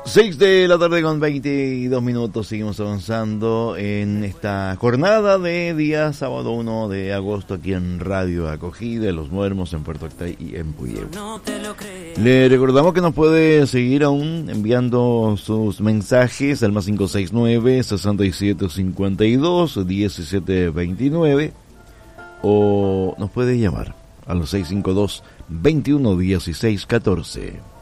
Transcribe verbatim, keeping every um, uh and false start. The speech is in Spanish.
seis de la tarde con veintidós minutos, seguimos avanzando en esta jornada de día sábado uno de agosto aquí en Radio Acogida, Los Muermos, en Puerto Octay y en Puyehue. Le recordamos que nos puede seguir aún enviando sus mensajes al más cinco seis nueve, sesenta y siete cincuenta y dos, diecisiete veintinueve o nos puede llamar a los seis cinco dos, veintiuno dieciséis catorce.